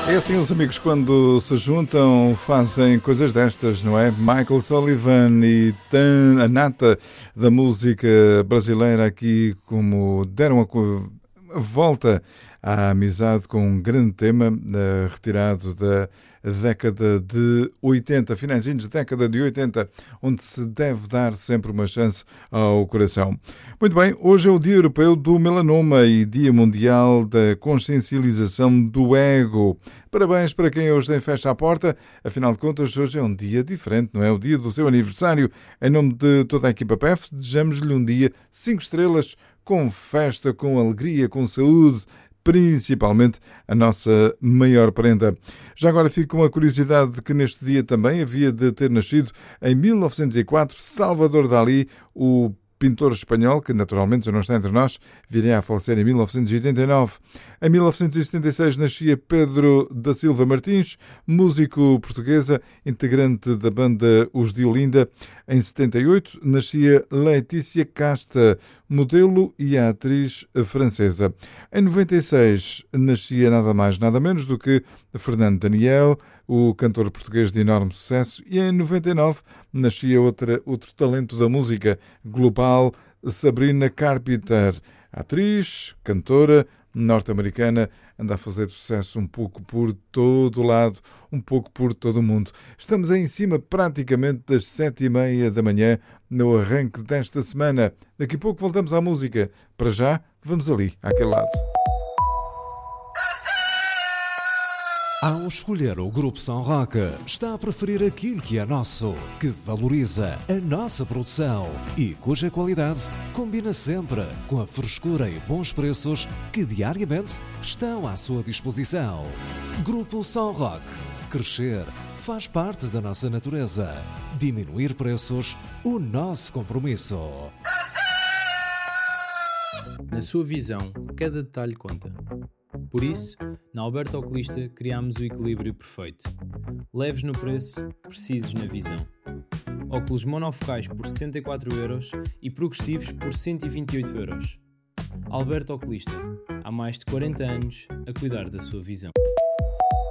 É assim, os amigos quando se juntam fazem coisas destas, não é? Michael Sullivan e a nata da música brasileira aqui como deram a volta à amizade com um grande tema retirado da década de 80, finalzinhos de década de 80, onde se deve dar sempre uma chance ao coração. Muito bem, hoje é o Dia Europeu do Melanoma e Dia Mundial da Consciencialização do Ego. Parabéns para quem hoje tem festa à porta, afinal de contas hoje é um dia diferente, não é? O dia do seu aniversário. Em nome de toda a equipa PEF, desejamos-lhe um dia 5 estrelas, com festa, com alegria, com saúde, principalmente a nossa maior prenda. Já agora fico com a curiosidade de que neste dia também havia de ter nascido, em 1904, Salvador Dalí, o pintor espanhol, que naturalmente já não está entre nós, viria a falecer em 1989. Em 1976 nascia Pedro da Silva Martins, músico portuguesa, integrante da banda Os de Olinda. Em 78 nascia Letícia Casta, modelo e atriz francesa. Em 96 nascia nada mais nada menos do que Fernando Daniel, o cantor português de enorme sucesso, e em 99 nascia outro talento da música global, Sabrina Carpenter, atriz, cantora norte-americana, anda a fazer sucesso um pouco por todo o lado, um pouco por todo o mundo. Estamos em cima praticamente das 7h30 da manhã, no arranque desta semana. Daqui a pouco voltamos à música. Para já, vamos ali, àquele lado. Ao escolher o Grupo São Roque, está a preferir aquilo que é nosso, que valoriza a nossa produção e cuja qualidade combina sempre com a frescura e bons preços que diariamente estão à sua disposição. Grupo São Roque. Crescer faz parte da nossa natureza. Diminuir preços, o nosso compromisso. Na sua visão, cada detalhe conta. Por isso, na Alberto Oculista criámos o equilíbrio perfeito. Leves no preço, precisos na visão. Óculos monofocais por 64€ e progressivos por 128€. Alberto Oculista, há mais de 40 anos a cuidar da sua visão.